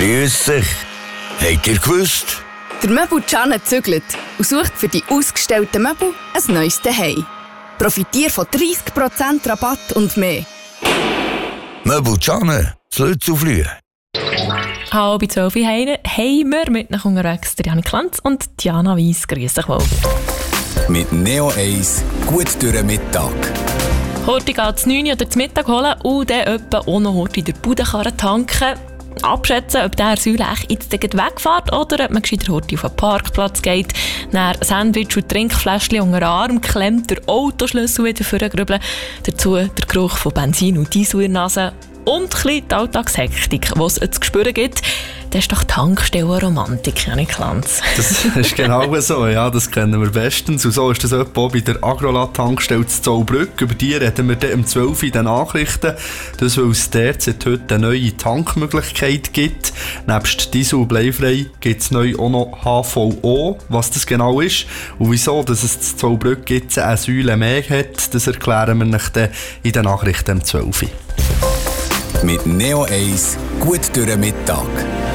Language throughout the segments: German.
Grüß dich. Habt ihr gewusst? Der Möbel Canne zügelt und sucht für die ausgestellten Möbel ein neues Zuhause. Profitiere von 30% Rabatt und mehr. Möbel Canne, zu Lützelflüh. Halb 12 Uhr haben wir mit nach unterwegs der Janik Lanz und Diana Weiss. Grüß dich wohl. Mit Neo 1 gut durch den Mittag. Heute geht es 9 Uhr oder zum Mittag holen und dann etwa auch noch heute in der Budenkarre tanken. Abschätzen, ob der Säule jetzt wegfährt oder ob man gescheiter heute auf den Parkplatz geht, dann ein Sandwich und Trinkfläschchen unter den Arm klemmt, der Autoschlüssel wieder vorgrübeln, dazu der Geruch von Benzin und Diesel in der Nase und ein bisschen die Alltagshektik, die es zu spüren gibt. Das ist doch Tankstellenromantik, Janik Lanz. Das ist genau so, ja, das kennen wir bestens. Und so ist das etwa bei der Agrolat-Tankstelle zu Zollbrück. Über die reden wir dann um 12 Uhr in den Nachrichten. Das, weil es derzeit heute eine neue Tankmöglichkeit gibt. Nebst Diesel und Bleifrei gibt es neu auch noch HVO. Was das genau ist und wieso dass es zu Zollbrück jetzt eine Säule mehr hat, das erklären wir euch dann in den Nachrichten um 12 Uhr. Mit Neo 1 gut durch den Mittag.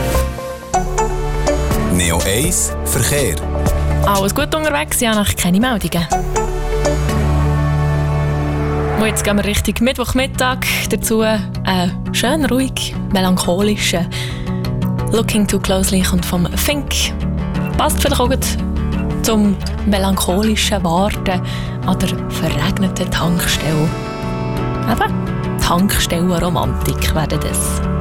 Neo 1 Verkehr. Alles gut unterwegs, ja, noch keine Meldungen. Und jetzt gehen wir Richtung Mittwochmittag. Dazu schön ruhig, melancholische Looking Too Closely kommt vom Fink. Passt vielleicht auch gut zum melancholischen Warten an der verregneten Tankstelle. Eben, Tankstellenromantik wäre das.